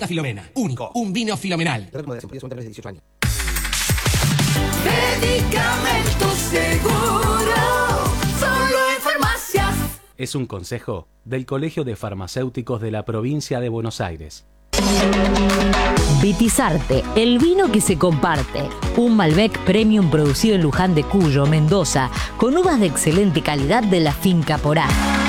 Santa Filomena. Único. Un vino filomenal. Medicamentos Seguro. Solo en farmacias. Es un consejo del Colegio de Farmacéuticos de la Provincia de Buenos Aires. Vitizarte, el vino que se comparte. Un Malbec Premium producido en Luján de Cuyo, Mendoza, con uvas de excelente calidad de la finca Porá.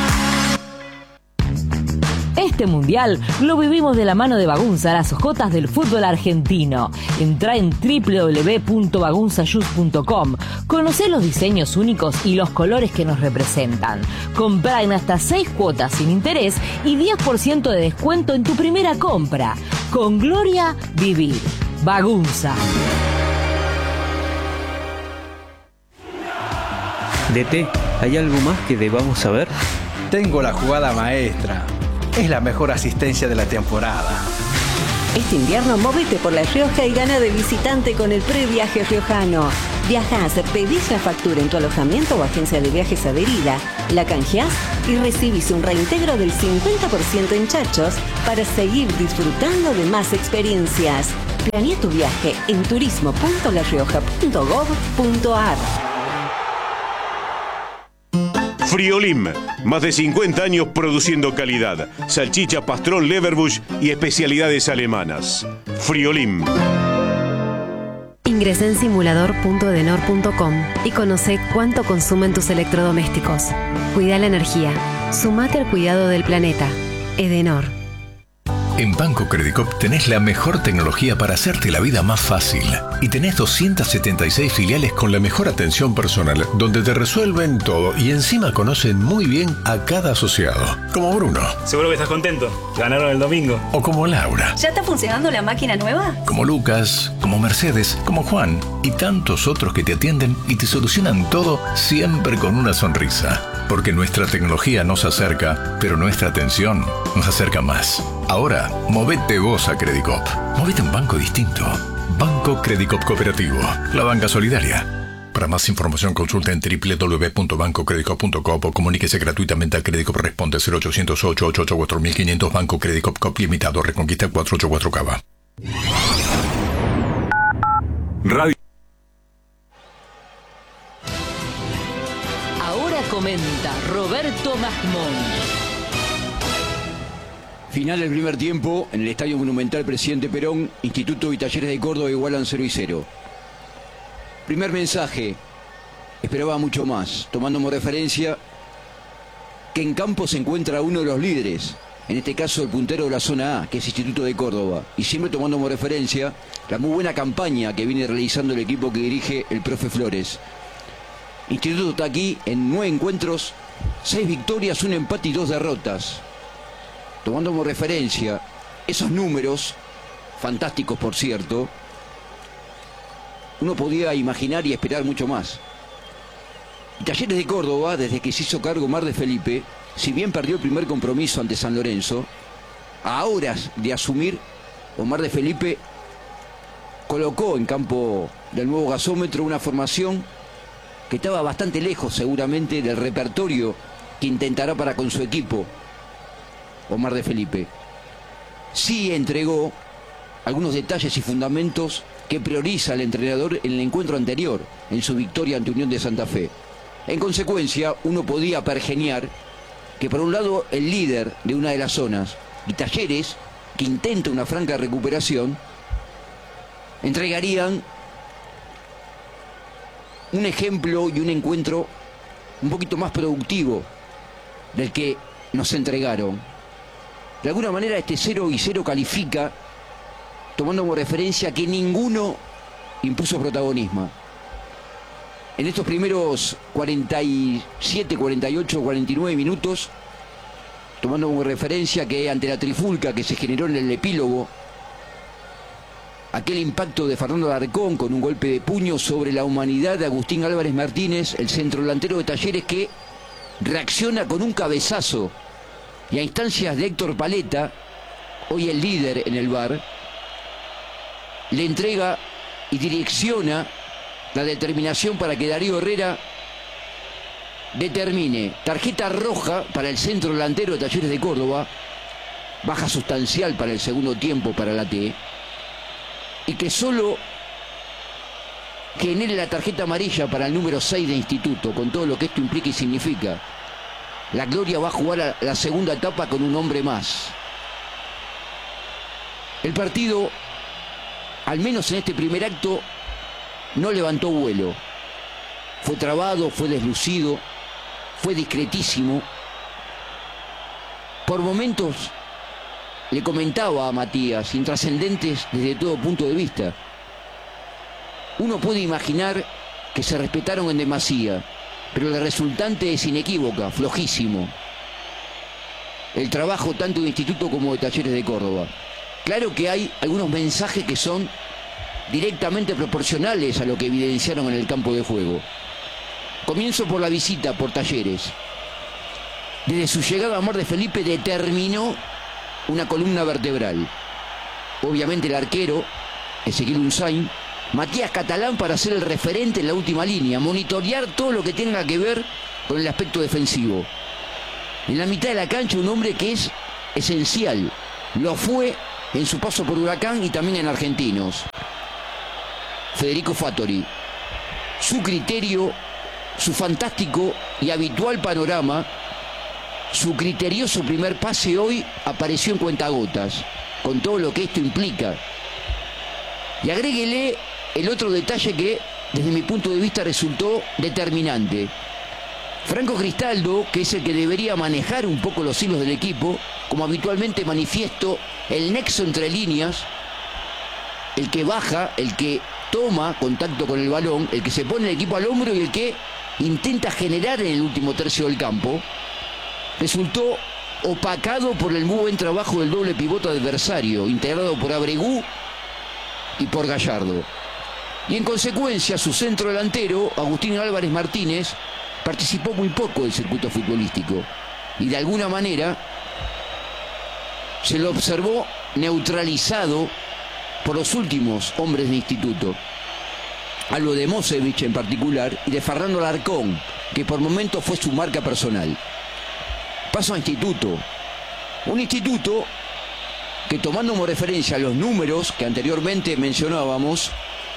Este mundial lo vivimos de la mano de Bagunza, las hojotas del fútbol argentino. Entrá en www.bagunzayus.com. Conocé los diseños únicos y los colores que nos representan. Comprá en hasta 6 cuotas sin interés y 10% de descuento en tu primera compra. Con gloria, vivir. Bagunza. DT, ¿hay algo más que debamos saber? Tengo la jugada maestra. Es la mejor asistencia de la temporada. Este invierno móvete por La Rioja y gana de visitante con el previaje riojano. Viajás, pedís la factura en tu alojamiento o agencia de viajes adherida, la canjeás y recibís un reintegro del 50% en chachos para seguir disfrutando de más experiencias. Planea tu viaje en turismo.larioja.gov.ar. Friolim, más de 50 años produciendo calidad, salchicha, pastrón, leverbush y especialidades alemanas. Friolim. Ingresa en simulador.edenor.com y conoce cuánto consumen tus electrodomésticos. Cuida la energía. Sumate al cuidado del planeta. Edenor. En Banco Credicop tenés la mejor tecnología para hacerte la vida más fácil. Y tenés 276 filiales con la mejor atención personal, donde te resuelven todo y encima conocen muy bien a cada asociado. Como Bruno. Seguro que estás contento. Ganaron el domingo. O como Laura. ¿Ya está funcionando la máquina nueva? Como Lucas, como Mercedes, como Juan y tantos otros que te atienden y te solucionan todo siempre con una sonrisa. Porque nuestra tecnología nos acerca, pero nuestra atención nos acerca más. Ahora, movete vos a Credicop. Movete a un banco distinto. Banco Credicop Cooperativo. La banca solidaria. Para más información consulta en www.bancocredicop.com o comuníquese gratuitamente a Credicop. Responde 0800-888-4500. Banco Credicop Cop Limitado. Reconquista 484 Cava. Radio. Ahora comenta Roberto Magmón. Final del primer tiempo, en el Estadio Monumental Presidente Perón, Instituto y Talleres de Córdoba igualan 0-0. Primer mensaje, esperaba mucho más, tomándome referencia que en campo se encuentra uno de los líderes, en este caso el puntero de la zona A, que es Instituto de Córdoba, y siempre tomándome referencia la muy buena campaña que viene realizando el equipo que dirige el profe Flores. Instituto está aquí en 9 encuentros, 6 victorias, 1 empate y 2 derrotas. Tomando como referencia esos números, fantásticos por cierto, uno podía imaginar y esperar mucho más. Y Talleres de Córdoba, desde que se hizo cargo Omar de Felipe, si bien perdió el primer compromiso ante San Lorenzo, a horas de asumir, Omar de Felipe colocó en campo del nuevo gasómetro una formación que estaba bastante lejos seguramente del repertorio que intentará para con su equipo Omar de Felipe. Sí entregó algunos detalles y fundamentos que prioriza el entrenador en el encuentro anterior, en su victoria ante Unión de Santa Fe. En consecuencia, uno podía pergeñar que por un lado el líder de una de las zonas y Talleres, que intenta una franca recuperación, entregarían un ejemplo y un encuentro un poquito más productivo del que nos entregaron. De alguna manera este 0-0 califica, tomando como referencia que ninguno impuso protagonismo. En estos primeros 47, 48, 49 minutos, tomando como referencia que ante la trifulca que se generó en el epílogo, aquel impacto de Fernando Alarcón con un golpe de puño sobre la humanidad de Agustín Álvarez Martínez, el centro delantero de Talleres, que reacciona con un cabezazo, y a instancias de Héctor Paletta, hoy el líder en el VAR, le entrega y direcciona la determinación para que Darío Herrera determine tarjeta roja para el centro delantero de Talleres de Córdoba, baja sustancial para el segundo tiempo para la T, y que solo genere la tarjeta amarilla para el número 6 de Instituto, con todo lo que esto implica y significa. La Gloria va a jugar a la segunda etapa con un hombre más. El partido, al menos en este primer acto, no levantó vuelo. Fue trabado, fue deslucido, fue discretísimo. Por momentos, le comentaba a Matías, intrascendentes desde todo punto de vista. Uno puede imaginar que se respetaron en demasía, pero la resultante es inequívoca, flojísimo. El trabajo tanto de Instituto como de Talleres de Córdoba. Claro que hay algunos mensajes que son directamente proporcionales a lo que evidenciaron en el campo de juego. Comienzo por la visita por Talleres. Desde su llegada a Mar de Felipe determinó una columna vertebral. Obviamente el arquero, Ezequiel Unzain, Matías Catalán para ser el referente en la última línea, monitorear todo lo que tenga que ver con el aspecto defensivo. En la mitad de la cancha un hombre que es esencial, lo fue en su paso por Huracán y también en Argentinos. Federico Fattori. Su criterio, su fantástico y habitual panorama, su criterioso primer pase hoy apareció en cuentagotas, con todo lo que esto implica. Y agréguele el otro detalle que, desde mi punto de vista, resultó determinante. Franco Cristaldo, que es el que debería manejar un poco los hilos del equipo, como habitualmente manifiesto el nexo entre líneas, el que baja, el que toma contacto con el balón, el que se pone el equipo al hombro y el que intenta generar en el último tercio del campo, resultó opacado por el muy buen trabajo del doble pivote adversario, integrado por Abregú y por Gallardo. Y en consecuencia su centro delantero, Agustín Álvarez Martínez, participó muy poco del circuito futbolístico y de alguna manera se lo observó neutralizado por los últimos hombres de Instituto. Hablo de Mosevich en particular y de Fernando Alarcón, que por momentos fue su marca personal. Paso a Instituto. Un Instituto que, tomando como referencia los números que anteriormente mencionábamos,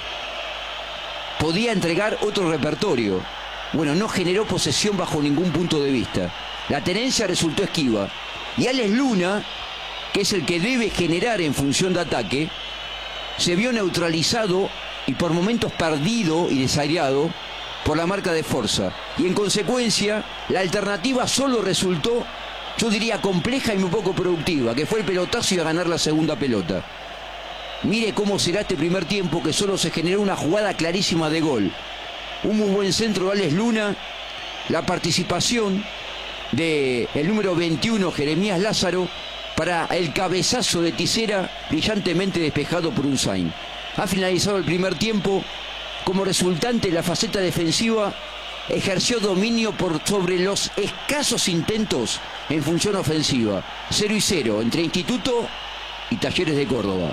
podía entregar otro repertorio. Bueno, no generó posesión bajo ningún punto de vista. La tenencia resultó esquiva. Y Alex Luna, que es el que debe generar en función de ataque, se vio neutralizado y por momentos perdido y desairado por la marca de Forza. Y en consecuencia, la alternativa solo resultó, yo diría, compleja y muy poco productiva, que fue el pelotazo y a ganar la segunda pelota. Mire cómo será este primer tiempo, que solo se generó una jugada clarísima de gol. Un muy buen centro de Alex Luna, la participación del número 21, Jeremías Lázaro, para el cabezazo de Tisera, brillantemente despejado por Unzain. Ha finalizado el primer tiempo. Como resultante, la faceta defensiva ejerció dominio sobre los escasos intentos en función ofensiva. 0-0 entre Instituto y Talleres de Córdoba.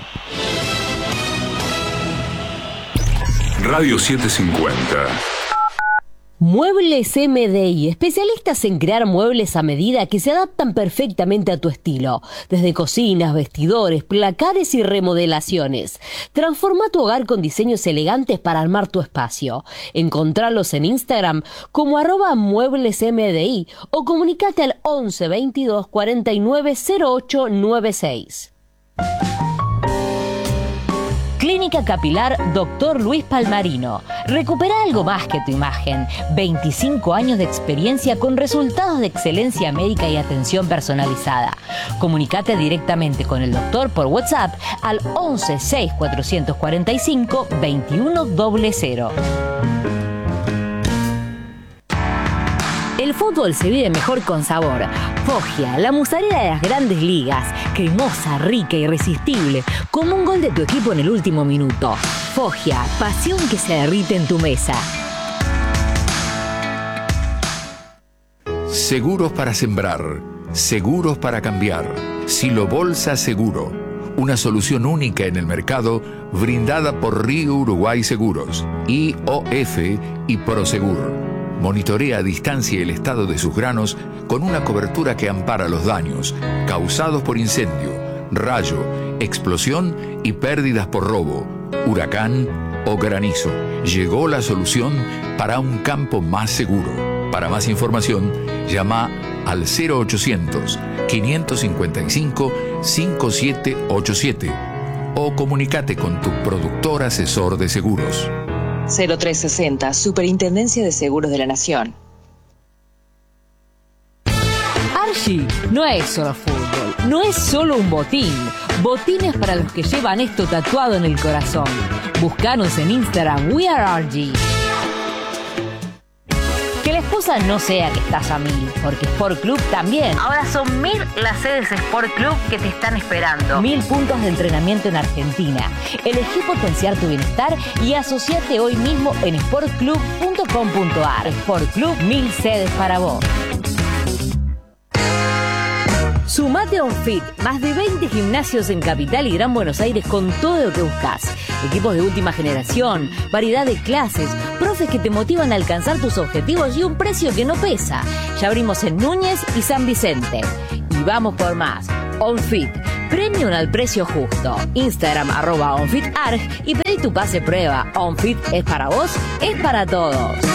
Radio 750. Muebles MDI, especialistas en crear muebles a medida que se adaptan perfectamente a tu estilo. Desde cocinas, vestidores, placares y remodelaciones. Transforma tu hogar con diseños elegantes para armar tu espacio. Encontralos en Instagram como @mueblesmdi o comunicate al 11 22 49 08 96. Clínica Capilar Dr. Luis Palmarino. Recupera algo más que tu imagen. 25 años de experiencia con resultados de excelencia médica y atención personalizada. Comunicate directamente con el doctor por WhatsApp al 11 6 445 2100. El fútbol se vive mejor con sabor. Foggia, la mozzarella de las grandes ligas. Cremosa, rica, irresistible. Como un gol de tu equipo en el último minuto. Foggia, pasión que se derrite en tu mesa. Seguros para sembrar. Seguros para cambiar. Silo Bolsa Seguro. Una solución única en el mercado, brindada por Río Uruguay Seguros, IOF y Prosegur. monitorea a distancia el estado de sus granos con una cobertura que ampara los daños causados por incendio, rayo, explosión y pérdidas por robo, huracán o granizo. Llegó la solución para un campo más seguro. Para más información, llama al 0800-555-5787 o comunícate con tu productor asesor de seguros. 0360, Superintendencia de Seguros de la Nación. Archie no es solo fútbol, no es solo un botín. Botines para los que llevan esto tatuado en el corazón. Búscanos en Instagram, We Are Archie. Que la excusa no sea que estás a 1000, porque Sport Club también. Ahora son 1000 las sedes Sport Club que te están esperando. 1000 puntos de entrenamiento en Argentina. Elegí potenciar tu bienestar y asociate hoy mismo en sportclub.com.ar. Sport Club, 1000 sedes para vos. Sumate a OnFit, más de 20 gimnasios en Capital y Gran Buenos Aires con todo lo que buscas. Equipos de última generación, variedad de clases, profes que te motivan a alcanzar tus objetivos y un precio que no pesa. Ya abrimos en Núñez y San Vicente. Y vamos por más. OnFit, premium al precio justo. Instagram @OnFitArg y pedí tu pase prueba. OnFit es para vos, es para todos.